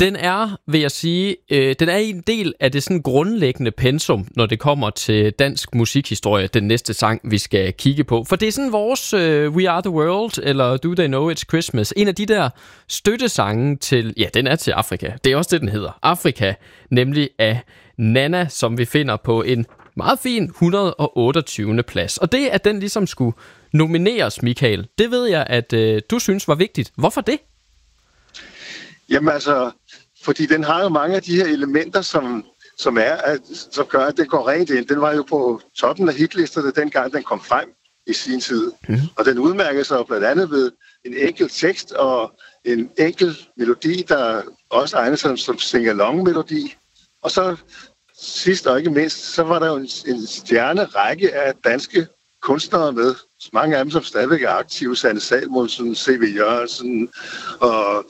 Den er, vil jeg sige, den er en del af det sådan grundlæggende pensum, når det kommer til dansk musikhistorie, den næste sang, vi skal kigge på. For det er sådan vores We Are The World, eller Do They Know It's Christmas. En af de der støttesange til, ja, den er til Afrika. Det er også det, den hedder. Afrika, nemlig af Nana, som vi finder på en meget fin 128. plads. Og det, at den ligesom skulle nomineres, Michael, det ved jeg, at du synes var vigtigt. Hvorfor det? Jamen altså, fordi den har jo mange af de her elementer, som gør, at den går rent ind. Den var jo på toppen af hitlisterne, dengang den kom frem i sin tid. Og den udmærker sig blandt andet ved en enkel tekst og en enkel melodi, der også egner sig som sing-along-melodi. Og så sidst og ikke mindst, så var der jo en stjernerække af danske kunstnere med. Mange af dem, som stadigvæk er aktive. Sanne Salmonsen, C.V. Jørgensen og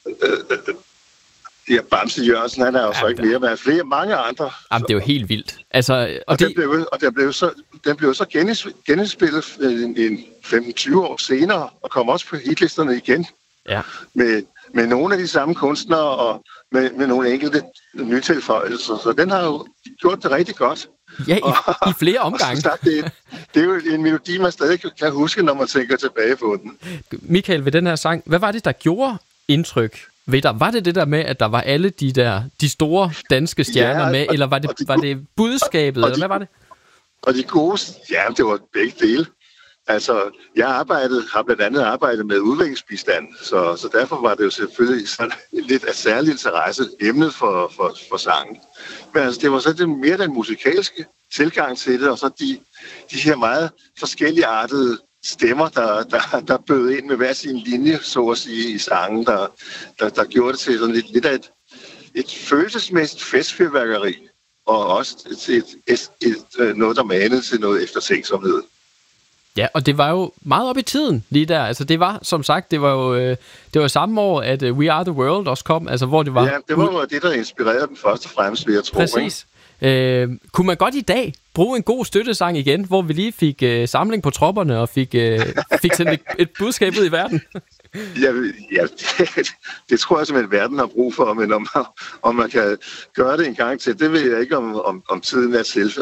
Bamse Jørgensen, han er jo så ikke mere, men flere, mange andre. Jamen, det er jo helt vildt. Altså, den blev så genindspillet en 15-20 år senere, og kom også på hitlisterne igen. Ja. Med nogle af de samme kunstnere, og med nogle enkelte nye tilføjelser. Så den har jo gjort det rigtig godt. Ja, i flere omgange. Det er jo en melodi, man stadig kan huske, når man tænker tilbage på den. Michael, ved den her sang, hvad var det, der gjorde indtryk ved dig? Var det der med, at der var alle de store danske stjerner med, eller var det budskabet, eller hvad var det? Og de gode, ja, det var begge dele. Altså, jeg har blandt andet arbejdet med udviklingsbistand, så derfor var det jo selvfølgelig sådan lidt af særlig interesse emnet for sangen. Men altså, det var så mere den musikalske tilgang til det, og så de her meget forskelligartede stemmer, der bød ind med hver sin linje, så at sige, i sangen, der gjorde det til sådan lidt af et følelsesmæssigt festfyrværkeri, og også til noget, der manede til noget eftertænksomhed. Ja, og det var jo meget op i tiden lige der. Altså det var, som sagt, det var samme år, at We Are The World også kom, altså hvor det var... Ja, det var jo det, der inspirerede den først og fremmest, vil jeg tro. Præcis. Kunne man godt i dag bruge en god støttesang igen, hvor vi lige fik samling på tropperne og fik sendt et budskab ud i verden? Ja, det tror jeg simpelthen, verden har brug for, men om man kan gøre det en gang til, det ved jeg ikke, om tiden er til.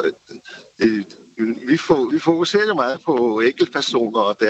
Vi fokuserer jo meget på enkeltpersoner og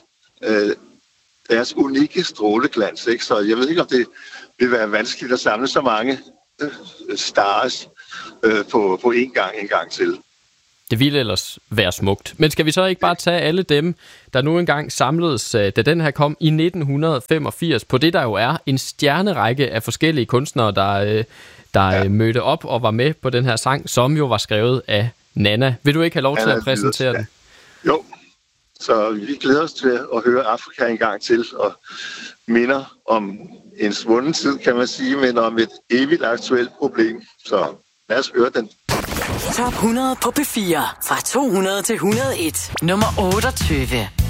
deres unikke stråleglans, ikke? Så jeg ved ikke, om det vil være vanskeligt at samle så mange stars på en gang til. Det ville ellers være smukt. Men skal vi så ikke bare tage alle dem, der nu engang samledes, da den her kom i 1985, på det, der jo er en stjernerække af forskellige kunstnere, der mødte op og var med på den her sang, som jo var skrevet af Nana. Vil du ikke have lov til at præsentere den? Jo, så vi glæder os til at høre Afrika en gang til, og minder om en svunden tid, kan man sige, men om et evigt aktuelt problem. Så lad os høre den. Top 100 på P4 fra 200 til 101. Nummer 28.